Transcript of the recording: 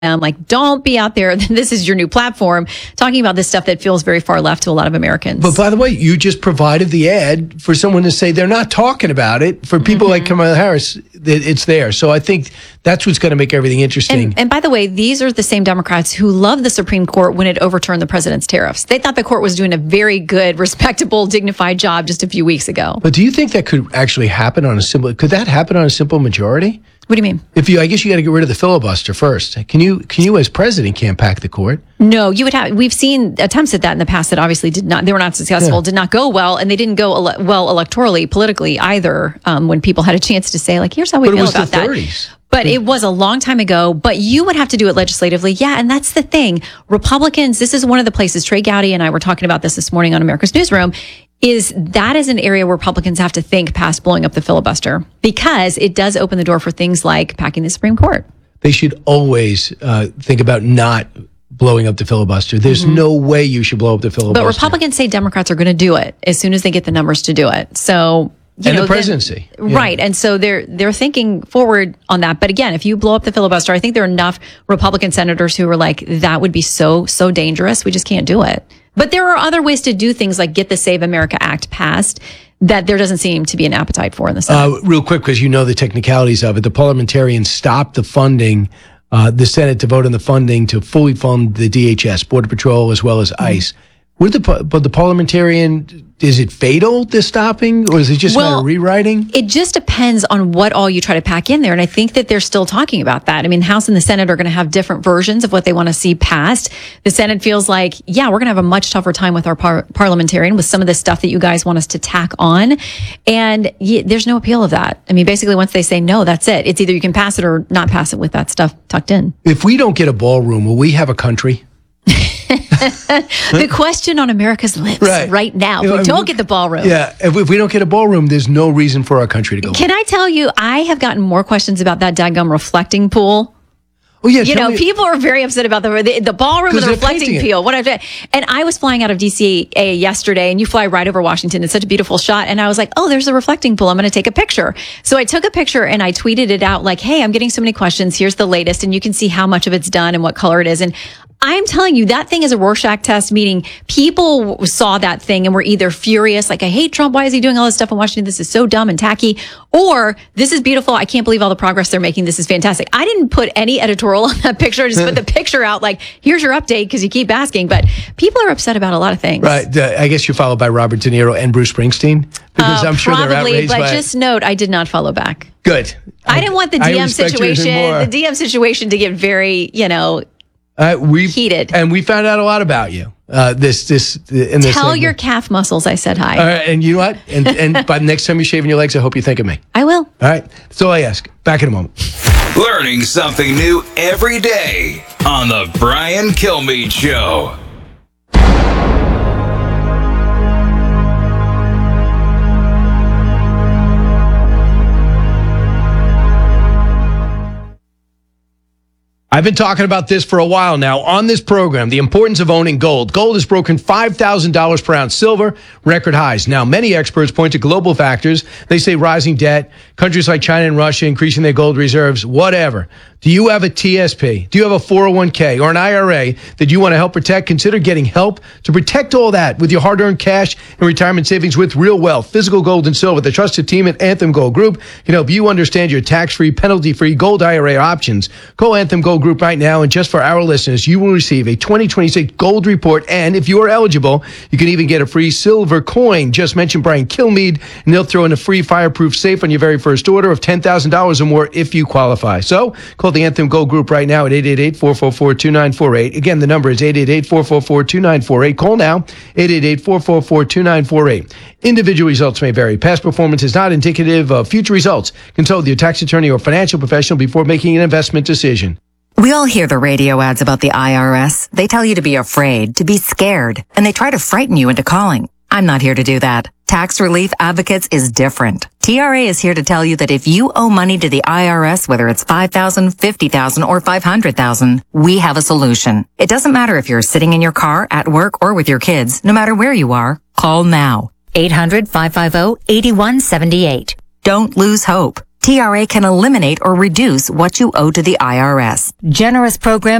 Like, don't be out there. This is your new platform talking about this stuff that feels very far left to a lot of Americans. But by the way, you just provided the ad for someone to say they're not talking about it. For people like Kamala Harris, it's there. So I think that's what's going to make everything interesting. And by the way, these are the same Democrats who loved the Supreme Court when it overturned the president's tariffs. They thought the court was doing a very good, respectable, dignified job just a few weeks ago. But do you think that could actually happen on a simple? Could that happen on a simple majority? What do you mean? I guess you got to get rid of the filibuster first. Can you as president can't pack the court? No, you would have. We've seen attempts at that in the past that obviously did not. They were not successful. Did not go well, and they didn't go well electorally, politically either. When people had a chance to say, like, here's how we feel about that. But it was a long time ago. But you would have to do it legislatively. Yeah, and that's the thing. Republicans, this is one of the places, Trey Gowdy and I were talking about this morning on America's Newsroom, is an area where Republicans have to think past blowing up the filibuster, because it does open the door for things like packing the Supreme Court. They should always think about not blowing up the filibuster. There's no way you should blow up the filibuster. But Republicans say Democrats are going to do it as soon as they get the numbers to do it. So... the presidency. Right. And so they're thinking forward on that. But again, if you blow up the filibuster, I think there are enough Republican senators who are like, that would be so dangerous. We just can't do it. But there are other ways to do things, like get the Save America Act passed, that there doesn't seem to be an appetite for in the Senate. Real quick, because you know the technicalities of it, the parliamentarians stopped the funding, the Senate to vote on the funding to fully fund the DHS, Border Patrol, as well as ICE. But the parliamentarian, is it fatal, this stopping, or is it just a matter of rewriting? It just depends on what all you try to pack in there. And I think that they're still talking about that. I mean, House and the Senate are going to have different versions of what they want to see passed. The Senate feels like, yeah, we're going to have a much tougher time with our parliamentarian with some of the stuff that you guys want us to tack on. And there's no appeal of that. I mean, basically, once they say no, that's it. It's either you can pass it or not pass it with that stuff tucked in. If we don't get a ballroom, will we have a country? The question on America's lips right now. If we don't get the ballroom. Yeah, if we don't get a ballroom, there's no reason for our country to go. Can I tell you, I have gotten more questions about that daggum reflecting pool. Oh, yeah. People are very upset about the ballroom and the reflecting pool. And I was flying out of DCA yesterday, and you fly right over Washington. It's such a beautiful shot. And I was like, oh, there's a reflecting pool. I'm going to take a picture. So I took a picture and I tweeted it out like, hey, I'm getting so many questions. Here's the latest. And you can see how much of it's done and what color it is. And I'm telling you, that thing is a Rorschach test, meaning people saw that thing and were either furious, like, I hate Trump. Why is he doing all this stuff in Washington? This is so dumb and tacky. Or, this is beautiful. I can't believe all the progress they're making. This is fantastic. I didn't put any editorial on that picture. I just put the picture out like, here's your update, because you keep asking. But people are upset about a lot of things. Right. I guess you're followed by Robert De Niro and Bruce Springsteen, because I'm sure they're outraged by it. But just note, I did not follow back. Good. I didn't want the DM situation to get very, heated. And we found out a lot about you. Tell your calf muscles I said hi. All right, and you know what? And by the next time you're shaving your legs, I hope you think of me. I will. All right. That's all I ask. Back in a moment. Learning something new every day on the Brian Kilmeade Show. I've been talking about this for a while now on this program, the importance of owning gold. Gold has broken $5,000 per ounce silver, record highs. Now, many experts point to global factors. They say rising debt, countries like China and Russia increasing their gold reserves, whatever. Do you have a TSP? Do you have a 401k or an IRA that you want to help protect? Consider getting help to protect all that with your hard-earned cash and retirement savings with Real Wealth. Physical gold and silver. The trusted team at Anthem Gold Group can help you understand your tax-free, penalty-free gold IRA options. Call Anthem Gold Group right now, and just for our listeners, you will receive a 2026 gold report, and if you are eligible, you can even get a free silver coin. Just mention Brian Kilmeade, and they'll throw in a free fireproof safe on your very first order of $10,000 or more if you qualify. So, call the Anthem Gold Group right now at 888-444-2948. Again, the number is 888-444-2948. Call now, 888-444-2948. Individual results may vary. Past performance is not indicative of future results. Consult with your tax attorney or financial professional before making an investment decision. We all hear the radio ads about the IRS. They tell you to be afraid, to be scared, and they try to frighten you into calling. I'm not here to do that. Tax Relief Advocates is different. TRA is here to tell you that if you owe money to the IRS, whether it's $5,000, $50,000, or $500,000, we have a solution. It doesn't matter if you're sitting in your car, at work, or with your kids. No matter where you are, call now. 800-550-8178. Don't lose hope. TRA can eliminate or reduce what you owe to the IRS. Generous program